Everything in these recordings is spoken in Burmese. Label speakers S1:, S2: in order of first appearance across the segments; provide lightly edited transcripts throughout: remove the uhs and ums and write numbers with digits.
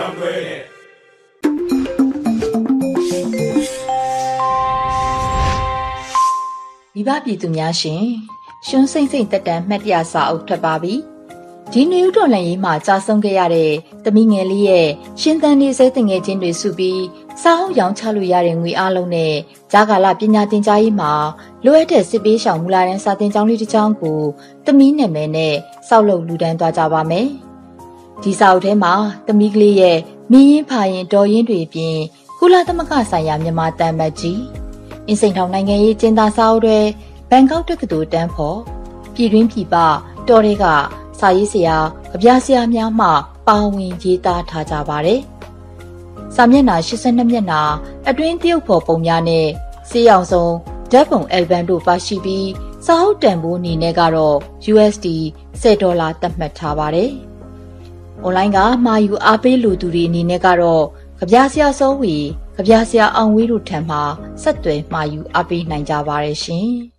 S1: မိဘပြည်သူများရှင်ရှွန်းစိမ့်စိမ့်တက်တန်မှတ်တရစာအုပ်ထွက်ပါပြီဒီနွေဦးတော်လှန်ရေးမှာကြာဆုံးခဲ့ရတဲ့သမီးငယ်လေးရဲ့ရှင်သန်နေစေတငယ်ချင်းတွေစုပြီးစာအုပ်ရောင်းချလို့ရတဲ့ငွေအားလုံးနဲ့ဂျာကာလပညာသင်ကြားရေးမှာလိုအပ်တဲ့စစ်ပေးရှောင်မူလာတန်းစာသင်ကျောင်းလေးတစ်ကျောင်းကိုသမီးနာမည်နဲ့စောက်လုပ်လူဒန်းသွားကြပါမယ်ဒီစာအုပ်ထဲမှာသမီးကလေးရဲ့မင်းရင်ဖာရင်တော်ရင်တွေပြင်ကုလသမဂ္ဂဆိုင်ရာမြန်မာတန်မတ်ကြီးအင်းစိန်ထောင်နိုင်ငံရေးကျင်းသားစာအုပ်တွေဘန်ကောက်တက္ကသိုလ်တန်းဖို့ပြည်တွင်းပြည်ပတော်တွေကစာရေးဆရာကြပြဆရာများမှပါဝင်ရေးသားထားကြပါတယ်။စာမျက်နှာ82မျက်နှာအတွင်းတရုတ်ဖော်ပုံများနဲ့စေးရောင်စုံဓာတ်ပုံအယ်ဘမ်တို့ပါရှိပြီးစာအုပ်တန်ဖိုးအနေနဲ့ကတော့ USD $10သတ်မှတ်ထားပါတယ်။ online ကမှာယူအားပေးလူသူတွေအနေနဲ့ကတော့ကြပြဆရာစောဝီကြပြဆရာအောင်ဝေးတို့ထံမှဆက်သွယ်မှာယူအားပေးနိုင်ကြပါရဲ့ရှင်။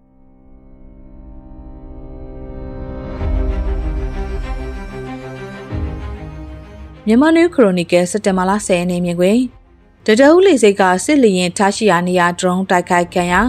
S2: မြန်မာနယူးခရိုနီကယ်စက်တင်ဘာလ10ရက်နေ့မြင်တွင်တတအုပ်လေဆိပ်ကစစ်လျင်ထားရှိရာနေရာဒရုန်းတိုက်ခိုက်ခံရ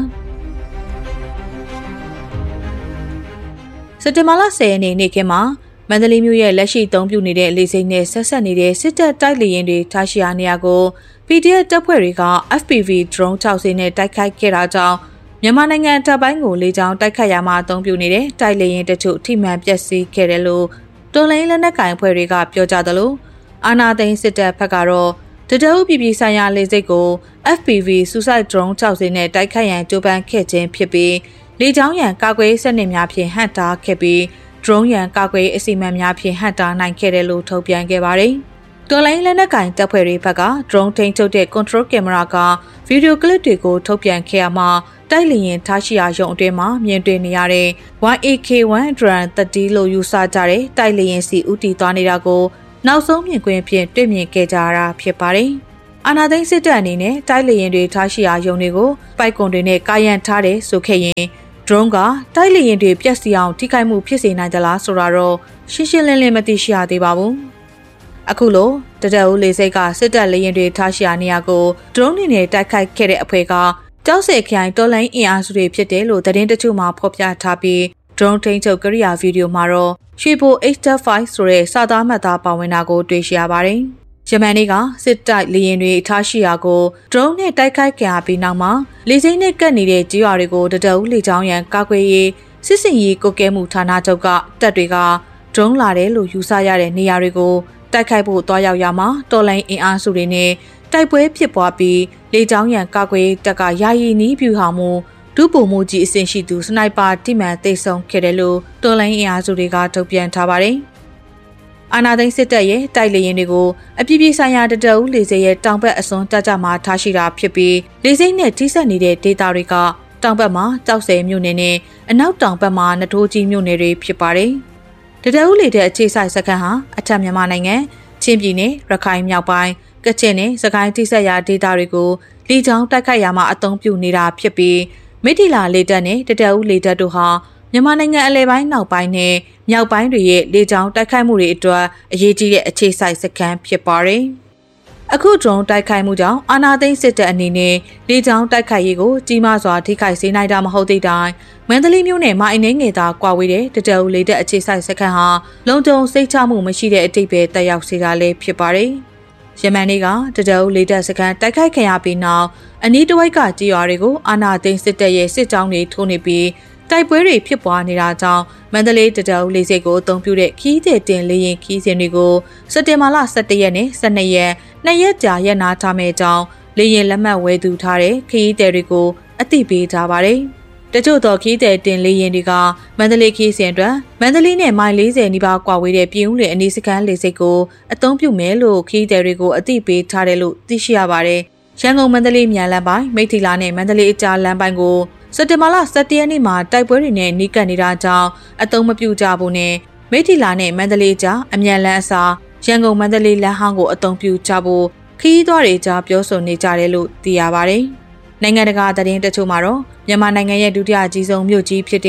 S2: စက်တင်ဘာလ10ရက်နေ့နေ့ခင်းမှာမန္တလေးမြို့ရဲ့လက်ရှိအသုံးပြုနေတဲ့လေဆိပ်နဲ့ဆက်ဆက်နေတဲ့စစ်တပ်တိုက်လေယာဉ်တွေထားရှိရာနေရာကို PDF တပ်ဖွဲ့တွေက FPV drone 6စင်းနဲ့တိုက်ခိုက်ခဲ့တာကြောင့်မြန်မာနိုင်ငံတပ်ပိုင်းကိုလေကြောင်းတိုက်ခိုက်ရမှာအသုံးပြုနေတဲ့တိုက်လေယာဉ်တချို့ထိမှန်ပျက်စီးခဲ့တယ်လို့တော်လိုင်းလက်နက်ကိုင်အဖွဲ့တွေကပြောကြသလိုအာနာသိန်းစစ်တပ်ဘက်ကတော့တတအုပ်ပြည်ဆိုင်ရာလေဆိပ်ကို FPV Suicide Drone 6စင်းနဲ့တိုက်ခိုက်ရန်ကြိုးပမ်းခဲ့ခြင်းဖြစ်ပြီးလေကြောင်းရန်ကာကွယ်စနစ်များဖြင့်ဟန့်တားခဲ့ပြီး drone ရန်ကာကွယ်အစီအမံများဖြင့်ဟန့်တားနိုင်ခဲ့တယ်လို့ထုတ်ပြန်ခဲ့ပါတယ်။တော်လိုင်းလက်နက်ကိုင်တပ်ဖွဲ့တွေဘက်က drone ထိန်းချုပ်တဲ့ control camera ကဗီဒီယိုကလစ်တွေကိုထုတ်ပြန်ခဲ့ရမှာတိုက်လေယာဉ်ထားရှိရာရုံအတွင်းမှာမြင်တွေ့နေရတဲ့ YAK-1 Drone 30လို့ယူဆကြတဲ့တိုက်လေယာဉ်စီဦးတည်သွားနေတာကိုနောက်ဆုံးမြင်ကွင်းဖြင့်တွေ့မြင်ခဲ့ကြရတာဖြစ်ပါတယ်။အာနာသိန်းစစ်တပ်အနေနဲ့တိုက်လေယာဉ်တွေထားရှိရာရုံတွေကိုပိုက်ကွန်တွေနဲ့ကာရန်ထားတယ်ဆိုခဲ့ရင် drone ကတိုက်လေယာဉ်တွေပျက်စီးအောင်ထိခိုက်မှုဖြစ်စေနိုင်သလားဆိုတာတော့ရှင်းရှင်းလင်းလင်းမသိရှိရသေးပါဘူး။အခုလိုတတအုပ်လေဆိပ်ကစစ်တပ်လေယာဉ်တွေထားရှိရာနေရာကို drone နဲ့တိုက်ခိုက်ခဲ့တဲ့အဖွဲ့ကကြောက်စဲခိုင်တော်လိုင်းအင်အားစုတွေဖြစ်တယ်လို့သတင်းတချို့မှဖော်ပြထားပြီး drone ထိန်းချုပ်ကိရိယာဗီဒီယိုမှာတော့ရွှေဘို H5 ဆိုတဲ့စာသားမှတ်သားပါဝင်တာကိုတွေ့ရှိရပါတယ်။ယမန်နေ့ကစစ်တပ်လေယာဉ်တွေထားရှိရာကို drone နဲ့တိုက်ခိုက်ခံရပြီးနောက်မှာလေဆိပ်နဲ့ကပ်နေတဲ့ကြေးရွာတွေကိုတတအုပ်လေကြောင်းရန်ကာကွယ်ရေးစစ်စင်ရေးကုတ်ကဲမှုဌာနချုပ်ကတပ်တွေက drone လာတယ်လို့ယူဆရတဲ့နေရာတွေကိုတိုက်ခိုက်ဖို့တွားရောက်ရမှာတော်လိုင်းအင်အားစုတွေနဲ့တိုက်ပွဲဖြစ်ပွားပြီးလေကြောင်းရန်ကာကွယ်တပ်ကယာယီနီးပြူဟောင်မှုဒုပုံမှုကြီးအဆင့်ရှိသူစနိုက်ပါတိမှန်သိမ်းဆုံးခဲ့တယ်လို့တော်လိုင်းအင်အားစုတွေကထုတ်ပြန်ထားပါတယ်။အာနာသိန်းစစ်တပ်ရဲ့တိုက်လေယာဉ်တွေကိုအပြည်ပြည်ဆိုင်ရာတတအုပ်လေဆိပ်ရဲ့တောင်ဘက်အစွန်တပ်ကြမှာထားရှိတာဖြစ်ပြီးလေဆိပ်နဲ့ထိစပ်နေတဲ့ဒေသတွေကတောင်ဘက်မှာကြောက်စဲမြို့နယ်နဲ့အနောက်တောင်ဘက်မှာနထိုးကြီးမြို့နယ်တွေဖြစ်ပါတယ်။တတအုပ်လေတဲ့အခြေဆိုင်စခန်းဟာအထက်မြန်မာနိုင်ငံချင်းပြည်နယ်ရခိုင်မြောက်ပိုင်းကချင်နဲ့စကိုင်းထိစပ်ရာဒေသတွေကိုလေကြောင်းတိုက်ခိုက်ရမှာအသုံးပြုနေတာဖြစ်ပြီးမိထီလာလေတပ်နဲ့တတအုပ်လေတပ်တို့ဟာမြန်မာနိုင်ငံအလဲပိုင်းနောက်ပိုင်းနဲ့မြောက်ပိုင်းတွေရဲ့လေကြောင်းတိုက်ခိုက်မှုတွေအတွက်အရေးကြီးတဲ့အခြေစိုက်စခန်းဖြစ်ပါတယ်။အခု drone တိုက်ခိုက်မှုကြောင့်အာနာသိန်းစစ်တပ်အနေနဲ့လေကြောင်းတိုက်ခိုက်ရေးကိုကြီးမားစွာထိခိုက်စေနိုင်တာမဟုတ်သေးတိုင်းမန္တလေးမြို့နယ်မှာအင်းငယ်သာကွာဝေးတဲ့တတအုပ်လေတပ်အခြေစိုက်စခန်းဟာလုံခြုံစိတ်ချမှုမရှိတဲ့အတိတ်ပဲတက်ရောက်စေတာလည်းဖြစ်ပါတယ်။ယမန်နေ့ကတတအုပ်လေတပ်စခန်းတိုက်ခိုက်ခံရပြီးနောက်အနီးတစ်ဝိုက်ကကြေးရွာတွေကိုအာနာသိန်းစစ်တပ်ရဲ့စစ်ကြောင်းတွေထိုးနေပြီးတိုက်ပွဲတွေဖြစ်ပွားနေတာကြောင့်မန္တလေးတတအုပ်လေဆိပ်ကိုအသုံးပြုတဲ့ခီးတဲ့တင်လေယာဉ်ခီးစဉ်တွေကိုစက်တင်ဘာလ17ရက်နဲ့12ရက်2ရက်ကြာရပ်နားထားမယ့်ကြောင်းလေယာဉ်လက်မှတ်ဝယ်သူထားတဲ့ခီးတဲ့တွေကိုအသိပေးထားပါတယ်။တချို့သောခီးတဲ့တင်လေယာဉ်တွေကမန္တလေးခီးစဉ်အတွက်မန္တလေးနဲ့မိုင်40နီးပါးကွာဝေးတဲ့ပြည်ဦးလွင်အနီးစခန်းလေဆိပ်ကိုအသုံးပြုမယ်လို့ခီးတဲ့တွေကိုအသိပေးထားတယ်လို့သိရှိရပါတယ်။ရန်ကုန်မန္တလေးမြန်လမ်းပိုင်းမိထီလာနဲ့မန္တလေးအကြားလမ်းပိုင်းကိုစက်တင်ဘာလ17ရက်နေ့မှာတိုက်ပွဲတွေနဲ့နှီးကပ်နေတာကြောင့်အသုံးမပြုကြဘူးနဲ့မိထီလာနဲ့မန္တလေးကြားအမြန်လမ်းအစားရန်ကုန်မန္တလေးလမ်းဟောင်းကိုအသုံးပြုကြဖို့ခရီးသွားတွေကြားပြောဆိုနေကြတယ်လို့သိရပါတယ်။နိုင်ငံတကာသတင်းတချို့မှာတော့မြန်မာနိုင်ငံရဲ့ဒုတိယအကြီးဆုံးမြို့ကြီးဖြစ်တဲ့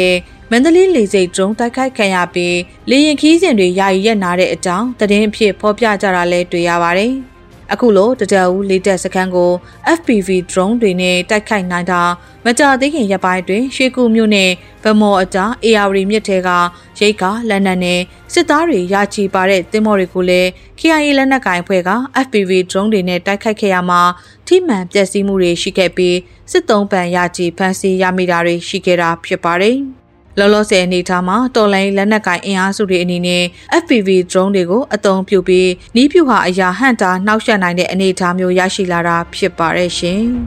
S2: မန္တလေးလေဆိပ်ဒရုန်းတိုက်ခိုက်ခံရပြီးလေယာဉ်ခီးစဉ်တွေယာယီရပ်နာတဲ့အကြောင်းသတင်းအဖြစ်ဖော်ပြကြတာလည်းတွေ့ရပါတယ်။အခုလိုတကြဦးလေးတက်စခန်းကို FPV drone တွေနဲ့တိုက်ခိုက်နိုင်တာမကြာသေးခင်ရက်ပိုင်းတွင်ရွှေကူမြို့နယ်ဗမော်အကြား AR မြစ်ထဲကရိတ်ကလက်နက်နဲ့စစ်သားတွေရာချီပါတဲ့သင်္ဘောတွေကိုလည်း KIA လက်နက်ကိုင်အဖွဲ့က FPV drone တွေနဲ့တိုက်ခိုက်ခဲ့ရမှာထိမှန်ပျက်စီးမှုတွေရှိခဲ့ပြီးစစ်သုံးပန်ရာချီဖမ်းဆီးရမိတာတွေရှိခဲ့တာဖြစ်ပါတယ်။လောလောဆယ်အနေထားမှာတော်လိုင်းလက်နက်ကိုင်အင်အားစုတွေအနေနဲ့ FPV drone တွေကိုအသုံးပြုပြီးနီးပြူဟာအရာဟန့်တာနှောက်ယှက်နိုင်တဲ့အနေအထားမျိုးရရှိလာတာဖြစ်ပါတယ်ရှင်။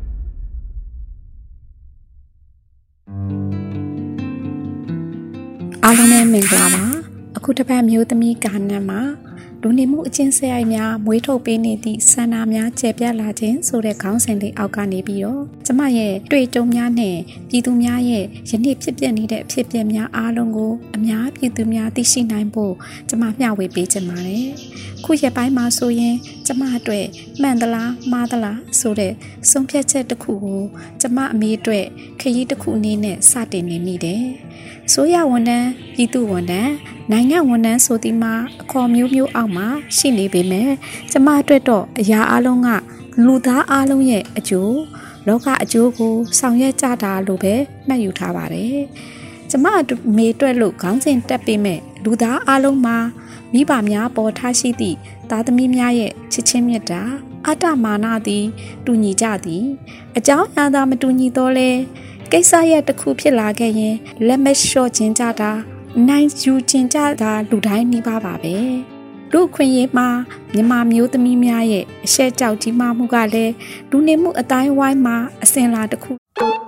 S3: အားလုံးပဲမင်္ဂလာပါအခုတစ်ပတ်မျိုးသမီးကာနတ်မှာလူနေမှုအချင်းစရိုက်များမွေးထုတ်ပေးနေသည့်ဆန္ဒများကျယ်ပြန့်လာခြင်းဆိုတဲ့ခေါင်းစဉ်လေးအောက်ကနေပြီးတော့ကျမရဲ့တွေ့ကြုံများနဲ့ပြည်သူများရဲ့ယနေ့ဖြစ်ပျက်နေတဲ့အဖြစ်အပျက်များအားလုံးကိုအများပြည်သူများသိရှိနိုင်ဖို့ကျမမျှဝေပေးချင်ပါတယ်ခုရက်ပိုင်းမှာဆိုရင်ကျမအတွက်မှန်သလားမှားသလားဆိုတဲ့ဆုံးဖြတ်ချက်တစ်ခုကိုကျမအမေအတွက်ခရီးတစ်ခုအနေနဲ့စတင်နေမိတယ်ဆိုရဝန်ထမ်းပြည်သူဝန်ထမ်းနိုင်ငံဝန်ထမ်းဆိုဒီမှာအခေါ်မျိုးအောက်မှာရှိနေပေမဲ့ကျမအတွက်တော့အရာအလုံးကလူသားအလုံးရဲ့အကျိုးလောကအကျိုးကိုဆောင်ရွက်ကြတာလို့ပဲမှတ်ယူထားပါတယ်ကျမမေအတွက်လို့ခေါင်းစဉ်တက်ပေးမဲ့လူသားအလုံးမှာမိဘများပေါ်ထားရှိသည့်သားသမီးများရဲ့ချစ်ချင်းမြတ်တာအတ္တမာနသည်တူညီကြသည်အကြောင်းအရာသာမတူညီတော့လဲကိစ္စရဲ့တစ်ခုဖြစ်လာခဲ့ရင်လက်မလျှော့ခြင်းကြတာနိုင်ယူခြင်းကြတာလူတိုင်းနှီးပါပဲလူခွင့်ရေးမှာမြန်မာမျိုးသမီးများရဲ့အရှက်ကြောက်ကြီးမှမှုကလည်းလူနေမှုအတိုင်းဝိုင်းမှာအစင်လာတစ်ခု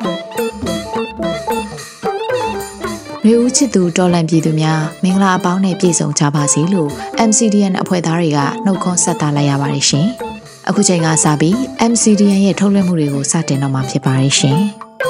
S1: ရေဦးချစ်သူတော်လန်ပြည်သူများမင်္ဂလာအပေါင်းနဲ့ပြည့်စုံကြပါစေလို့ MCDN အဖွဲ့သားတွေကနှုတ်ခွန်းဆက်သလိုက်ရပါတယ်ရှင်အခုချိန်ကစပြီး MCDN ရဲ့ထုတ်လွှင့်မှုတွေကိုစတင်တော့မှာဖြစ်ပါတယ်ရှင်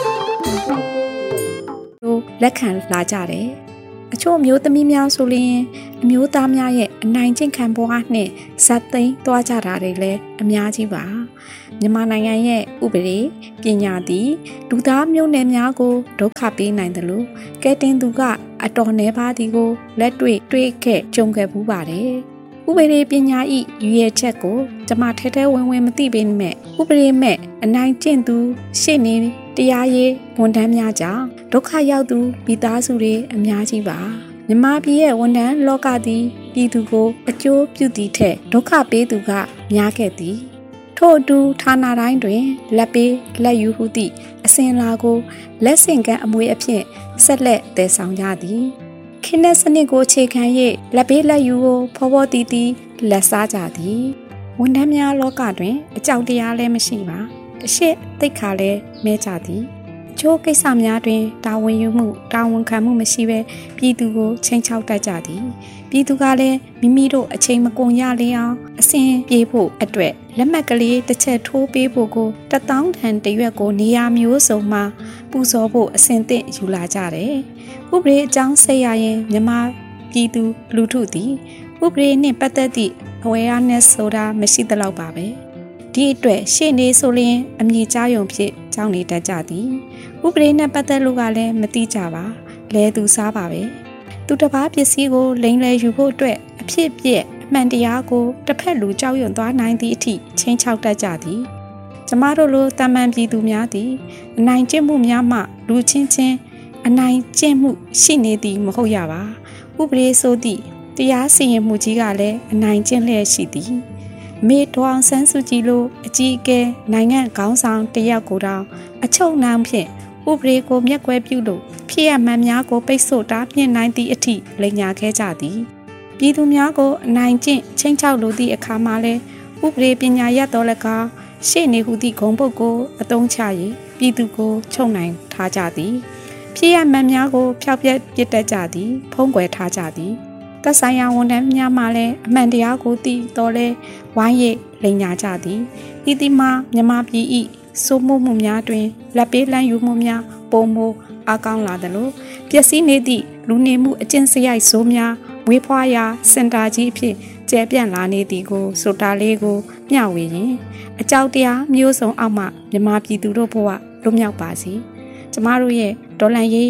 S3: လက်ခံလာကြတယ်အချို့မျိုးသမီးများဆိုရင်အမျိုးသားများရဲ့အနိုင်ကျင့်ခံဘဝနဲ့ဇက်သိမ်းသွားကြတာတွေလည်းအများကြီးပါမြန်မာနိုင်ငံရဲ့ဥပဒေပညာသည်လူသားမျိုးနွယ်များကိုဒုက္ခပေးနိုင်တယ်လို့ကဲတင်သူကအတော်နှဲပါသည်ကိုလက်တွေ့ခဲ့ကြုံခဲ့ဘူးပါတယ်ဥပဒေပညာဤရည်ရွယ်ချက်ကိုကျမထဲဝင်မသိပေမဲ့ဥပဒေမဲ့အနိုင်ကျင့်သူရှေ့နေတရားရေးဝန်ထမ်းများကြောင့်ဒုက္ခရောက်သူမိသားစုတွေအများကြီးပါမြန်မာပြည်ရဲ့ဝန်ထမ်းလောကသည်ပြည်သူကိုအကျိုးပြုသည့်ထက်ဒုက္ခပေးသူကများခဲ့သည်ထို့အတူဌာနတိုင်းတွင်လက်ပေးလက်ယူဟုသည့်အစဉ်လာကိုလက်ဆင့်ကမ်းအမွေအဖြစ်ဆက်လက်တည်ဆောင်ကြသည်ခင်းတဲ့စနစ်ကိုအခြေခံ၍လက်ပေးလက်ယူကိုဖော်တီးလက်စားကြသည်ဝန်ထမ်းများလောကတွင်အကြောက်တရားလည်းမရှိပါအရှိသိက္ခာလည်းမဲကြသည်အချို့ကိစ္စများတွင်တာဝန်ယူမှုတာဝန်ခံမှုမရှိဘဲပြည်သူကိုချိန်ချောက်တတ်ကြသည်ပြည်သူကလည်းမိမိတို့အချိန်မကုန်ရလေအောင်အစဉ်ပြေဖို့အတွက်လက်မှတ်ကလေးတစ်ချက်ထိုးပေးဖို့ကို1000ထန်တရွက်ကိုနေရာမျိုးစုံမှာပူဇော်ဖို့အစဉ်သင့်ယူလာကြတယ်ဥပဒေအကြောင်းဆက်ရရင်မြန်မာပြည်သူလူထုသည်ဥပဒေနှင့်ပတ်သက်သည့် awareness ဆိုတာမရှိသလောက်ပါပဲဒီအတွက်ရှေ့နေဆိုရင်အမြင့်ကြားယုံဖြစ်ကြောင်းနေတတ်ကြသည်ဥပဒေနဲ့ပတ်သက်လို့ကလည်းမသိကြပါလဲသူစားပါပဲသူတစ်ပါးပစ္စည်းကိုလိမ်လည်ယူဖို့အတွက်အဖြစ်ပြက်အမှန်တရားကိုတစ်ဖက်လူကြောက်ရွံ့သွားနိုင်သည့်အထိချင်းချောက်တတ်ကြသည်ကျမတို့လိုတာမန်ပြည်သူများသည်အနိုင်ကျင့်မှုများမှလူချင်းအနိုင်ကျင့်မှုရှိနေသည်မဟုတ်ရပါဥပဒေဆိုသည့်တရားစီရင်မှုကြီးကလည်းအနိုင်ကျင့်လျက်ရှိသည်မေဒေါအောင်ဆန်းစုကြည်လိုအကြီးအကဲနိုင်ငံခေါင်းဆောင်တယောက်ကိုတောင်အချုပ်နှောင်ဖြင့်ဥပဒေကိုမျက်ကွယ်ပြုလို့ဖြစ်ရမှန်များကိုပိတ်ဆို့တားမြစ်နိုင်သည့်အထိလိမ်ညာခဲ့ကြသည်ပြည်သူများကိုအနိုင်ကျင့်ချင်းချောက်လိုသည့်အခါမှာလဲဥပဒေပညာရတော်လည်းကောရှေ့နေဟုသည့်ဂုဏ်ပုဒ်ကိုအသုံးချ၍ပြည်သူကိုချုပ်နိုင်ထားကြသည်ဖြစ်ရမှန်များကိုဖျောက်ပြက်ပစ်တတ်ကြသည်ဖုံးကွယ်ထားကြသည်သက်ဆိုင်ရာဝန်ထမ်းများမှလည်းအမှန်တရားကိုသိတော်လဲဝိုင်းရိပ်လိမ်ညာကြသည်ဤသည်မှာမြမပြည်ဤစိုးမိုးမှုများတွင်လက်ပေးလမ်းယူမှုများပုံမအားကောင်းလာသလိုပျက်စီးနေသည့်လူနေမှုအကျင့်စရိုက်ဆိုးများမွေးဖွားရာစင်တာကြီးအဖြစ်ကျယ်ပြန့်လာနေသည်ကိုဆိုတာလေးကိုမျှဝေရင်အကြောက်တရားမျိုးစုံအောက်မှမြမပြည်သူတို့ဘဝလွတ်မြောက်ပါစေကျမတို့ရဲ့ဒေါ်လန်ရေးရဲ့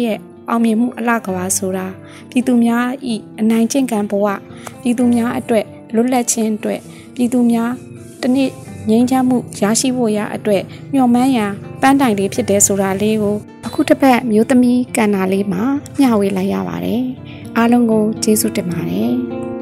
S3: အောင်မြင်မှုအလှကဘာဆိုတာပြည်သူများဤအနိုင်ကျင့်ခံဘဝပြည်သူများအတွက်လွတ်လပ်ခြင်းအတွက်ပြည်သူများတနေ့ငြိမ်းချမ်းမှုရရှိဖို့ရအတွက်မျှော်မှန်းရန်ပန်းတိုင်လေးဖြစ်တယ်ဆိုတာလေးကိုအခုတစ်ပတ်မျိုးသမီးကဏ္ဍလေးမှာမျှဝေလိုက်ရပါတယ်အားလုံးကိုကျေးဇူးတင်ပါတယ်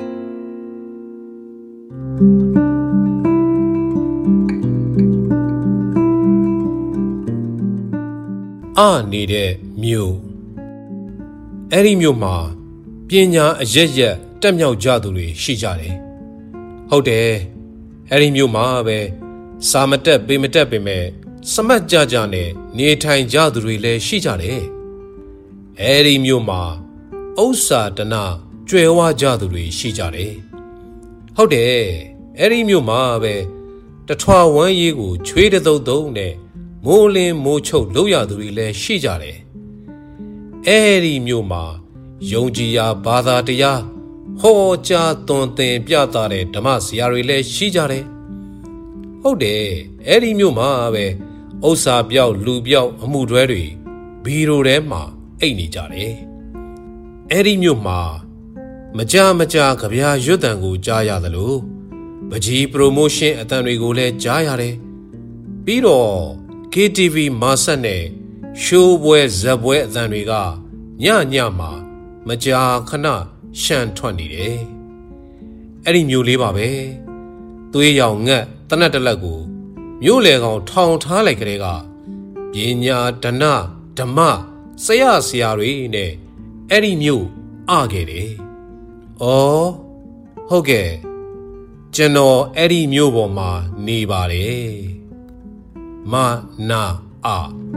S4: နေတဲ့မြို့အဲ့ဒီမြို့မှာပညာအရက်ရက်တက်မြောက်ကြသူတွေရှိကြတယ်ဟုတ်တယ်အဲ့ဒီမြို့မှာပဲစာမတက်ပေမတက်ပေမဲ့စမတ်ကြကြနဲ့နေထိုင်ကြသူတွေလည်းရှိကြတယ်အဲ့ဒီမြို့မှာဥစ္စာတနာကြွယ်ဝကြသူတွေရှိကြတယ်ဟုတ်တယ်အဲ့ဒီမြို့မှာပဲတထွာဝမ်းရေးကိုချွေးတုပ်တုံနဲ့မိုးလင်းမိုးချုပ်လုပ်ရသူတွေလည်းရှိကြတယ်အဲ့ဒီမြို့မှာယုံကြည်ရာဘာသာတရားဟောကြားသွန်သင်ပြသတဲ့ဓမ္မဆရာတွေလည်းရှိကြတယ်ဟုတ်တယ်အဲ့ဒီမြို့မှာပဲဥစ္စာပြောက်လူပြောက်အမှုတွဲတွေဘီရိုထဲမှာအိတ်နေကြတယ်အဲ့ဒီမြို့မှာမကြကြကြပြာရွတ်တန်ကိုကြားရသလိုပကြီးပရိုမိုးရှင်းအတန်တွေကိုလည်းကြားရတယ်ပြီးတော့ KTV မာဆက်နဲ့ရှိုးပွဲဇက်ပွဲအတန်တွေကညမှာမကြာခဏရှမ်းထွက်နေတယ်အဲ့ဒီမျိုးလေးပါပဲသွေးရောင်ငတ်တနတ်တလက်ကိုမျိုးလေကောင်ထောင်ထားလိုက်ကြတဲ့ကပညာဒနဓမ္မဆရာတွေနဲ့အဲ့ဒီမျိုးခဲ့တယ်ဩဟုတ်ကဲ့ကျွန်တော်အဲ့ဒီမျိုးပေါ်မှာနေပါတယ်မနာ